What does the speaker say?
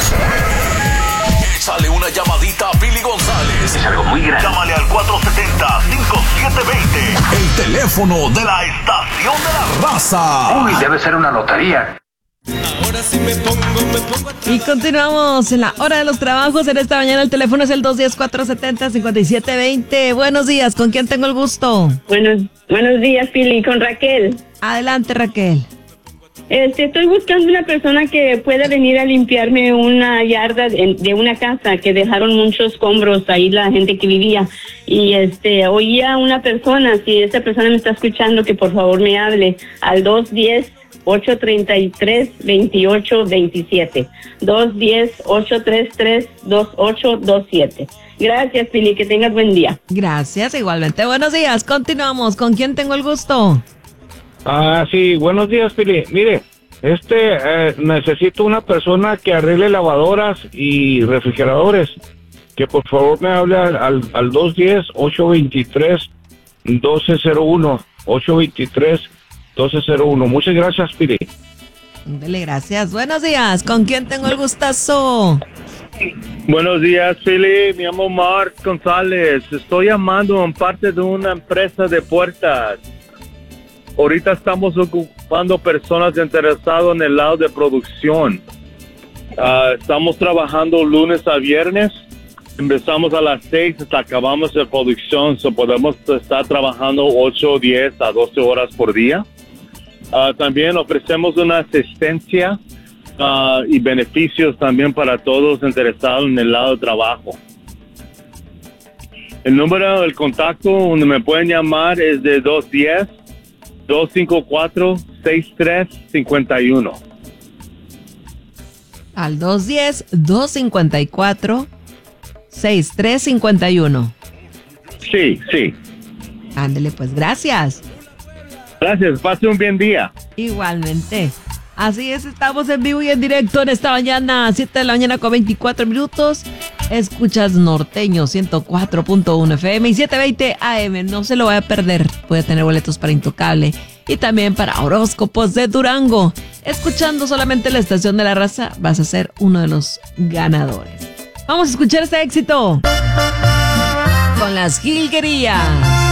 Échale una llamadita a Billy González. Es algo muy grande. Llámale al 470-5720. El teléfono de la estación de la raza. Uy, debe ser una lotería. Ahora sí me pongo. Y continuamos en la hora de los trabajos. En esta mañana el teléfono es el 210-470-5720. Buenos días, ¿con quién tengo el gusto? Buenos días, Pili, con Raquel. Adelante, Raquel. Estoy buscando una persona que pueda venir a limpiarme una yarda de una casa que dejaron muchos escombros ahí la gente que vivía. Y oía a una persona, si esa persona me está escuchando, que por favor me hable al 210-833-2827. 210-833-2827. Gracias, Pili, que tengas buen día. Gracias, igualmente. Buenos días, continuamos. ¿Con quién tengo el gusto? Sí, buenos días, Pili. Mire, necesito una persona que arregle lavadoras y refrigeradores. Que por favor me hable al 210-823-1201. 823-1201. Muchas gracias, Pili. Dele, gracias. Buenos días, ¿con quién tengo el gustazo? Buenos días, Pili. Me llamo Mark González. Estoy llamando en parte de una empresa de puertas. Ahorita estamos ocupando personas interesadas en el lado de producción. Estamos trabajando lunes a viernes. Empezamos a las 6 hasta acabamos de producción. Podemos estar trabajando 8, 10 a 12 horas por día. También ofrecemos una asistencia y beneficios también para todos interesados en el lado de trabajo. El número del contacto donde me pueden llamar es de 210-254-6351. Al 210-254-6351. Sí. Ándele, pues, gracias. Gracias, pase un bien día. Igualmente. Así es, estamos en vivo y en directo en esta mañana, 7 de la mañana con 24 minutos. Escuchas Norteño 104.1 FM y 720 AM. No se lo vaya a perder. Puede tener boletos para Intocable y también para Horóscopos de Durango. Escuchando solamente la estación de la raza, vas a ser uno de los ganadores. Vamos a escuchar este éxito con las jilguerías.